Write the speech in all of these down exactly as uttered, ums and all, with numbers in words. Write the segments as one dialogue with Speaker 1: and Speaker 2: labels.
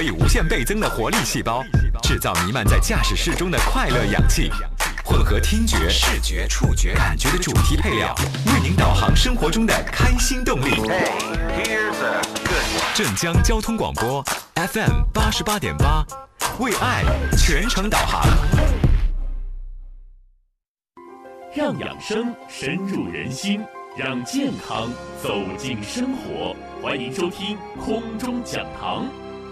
Speaker 1: 可以无限倍增的活力细胞，制造弥漫在驾驶室中的快乐氧气，混合听觉、视觉、触觉、感觉的主题配料，为您导航生活中的开心动力。镇江交通广播 F M 八十八点八，为爱全程导航，
Speaker 2: 让养生深入人心，让健康走进生活。欢迎收听空中讲堂。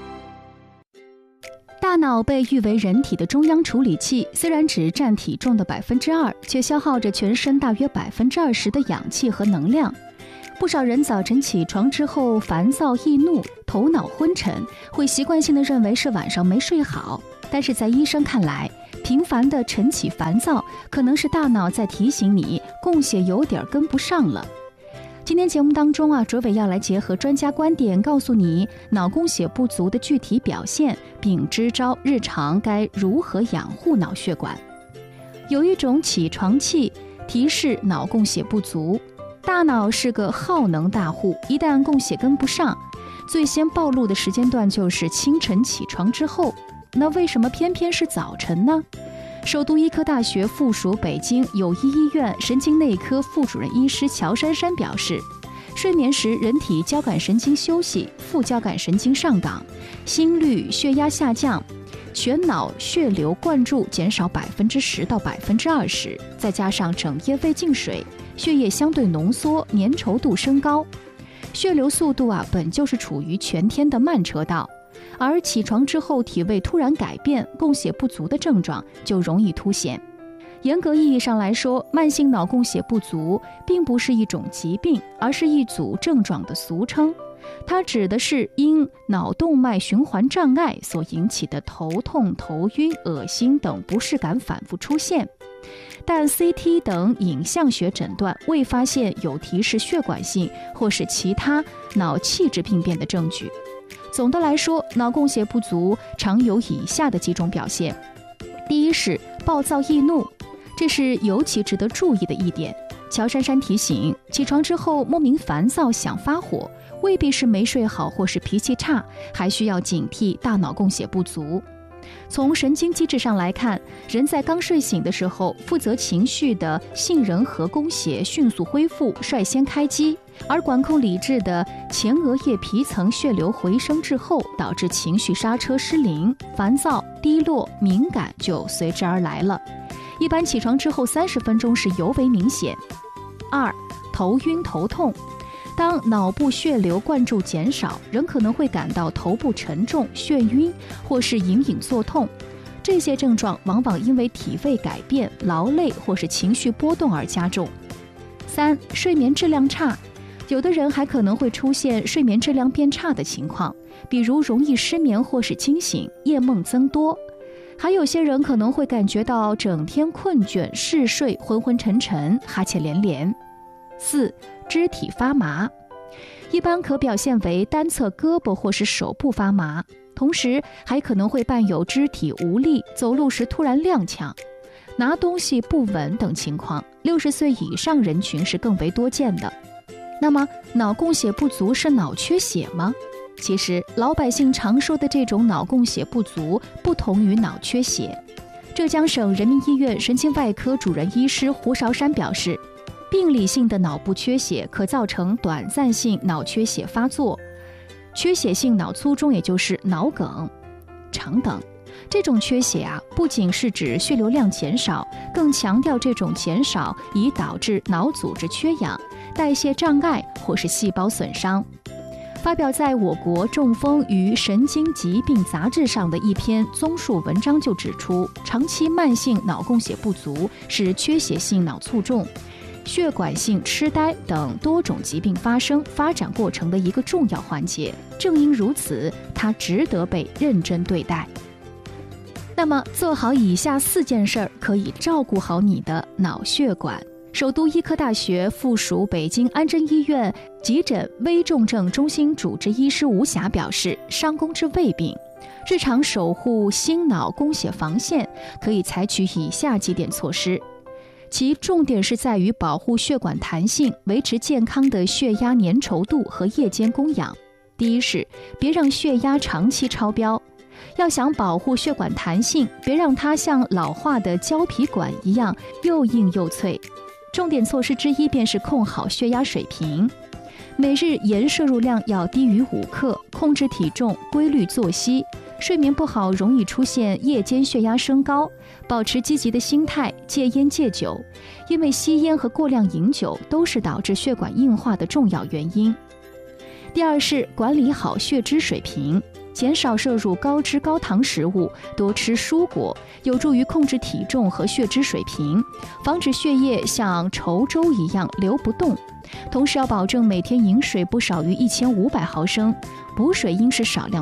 Speaker 3: 大脑被誉为人体的中央处理器，虽然只占体重的百分之二，却消耗着全身大约百分之二十的氧气和能量。不少人早晨起床之后烦躁易怒，头脑昏沉，会习惯性的认为是晚上没睡好。但是在医生看来，频繁的晨起烦躁可能是大脑在提醒你供血有点跟不上了。今天节目当中啊，卓伟要来结合专家观点，告诉你脑供血不足的具体表现，并支招日常该如何养护脑血管。有一种起床气提示脑供血不足。大脑是个耗能大户，一旦供血跟不上，最先暴露的时间段就是清晨起床之后。那为什么偏偏是早晨呢？首都医科大学附属北京友谊医院神经内科副主任医师乔珊珊表示，睡眠时人体交感神经休息，副交感神经上岗，心率、血压下降，全脑血流灌注减少百分之十到百分之二十，再加上整夜未进水，血液相对浓缩，粘稠度升高，血流速度啊本就是处于全天的慢车道。而起床之后体位突然改变，供血不足的症状就容易凸显。严格意义上来说，慢性脑供血不足并不是一种疾病，而是一组症状的俗称。它指的是因脑动脉循环障碍所引起的头痛、头晕、恶心等不适感反复出现，但 C T 等影像学诊断未发现有提示血管性或是其他脑气质病变的证据。总的来说，脑供血不足常有以下的几种表现。第一是暴躁易怒，这是尤其值得注意的一点。乔珊珊提醒，起床之后莫名烦躁想发火，未必是没睡好或是脾气差，还需要警惕大脑供血不足。从神经机制上来看，人在刚睡醒的时候，负责情绪的杏仁核供血迅速恢复，率先开机，而管控理智的前额叶皮层血流回升之后，导致情绪刹车失灵，烦躁、低落、敏感就随之而来了。一般起床之后三十分钟是尤为明显。二、头晕头痛。当脑部血流灌注减少，人可能会感到头部沉重、眩晕，或是隐隐作痛。这些症状往往因为体位改变、劳累或是情绪波动而加重。三、睡眠质量差。有的人还可能会出现睡眠质量变差的情况，比如容易失眠或是惊醒、夜梦增多。还有些人可能会感觉到整天困倦、嗜睡、昏昏沉沉、哈欠连连。四、肢体发麻，一般可表现为单侧胳膊或是手部发麻，同时还可能会伴有肢体无力、走路时突然踉跄、拿东西不稳等情况。六十岁以上人群是更为多见的。那么，脑供血不足是脑缺血吗？其实，老百姓常说的这种脑供血不足不同于脑缺血。浙江省人民医院神经外科主任医师胡韶山表示，病理性的脑部缺血可造成短暂性脑缺血发作、缺血性脑卒中，也就是脑梗、肠等。这种缺血啊，不仅是指血流量减少，更强调这种减少已导致脑组织缺氧、代谢障碍或是细胞损伤。发表在我国中风与神经疾病杂志上的一篇综述文章就指出，长期慢性脑供血不足是缺血性脑卒中、血管性痴呆等多种疾病发生发展过程的一个重要环节。正因如此，它值得被认真对待。那么，做好以下四件事儿，可以照顾好你的脑血管。首都医科大学附属北京安贞医院急诊危重症中心主治医师吴霞表示，上工之未病，日常守护心脑供血防线，可以采取以下几点措施。其重点是在于保护血管弹性，维持健康的血压粘稠度和夜间供氧。 第一是别让血压长期超标，要想保护血管弹性，别让它像老化的胶皮管一样又硬又脆。重点措施之一便是控好血压水平，每日盐摄入量要低于五克，控制体重，规律作息。睡眠不好容易出现夜间血压升高，保持积极的心态，戒烟戒酒，因为吸烟和过量饮酒都是导致血管硬化的重要原因。第二是管理好血脂水平，减少摄入高脂高糖食物，多吃蔬果，有助于控制体重和血脂水平，防止血液像稠粥一样流不动。同时要保证每天饮水不少于一千五百毫升，补水应是少量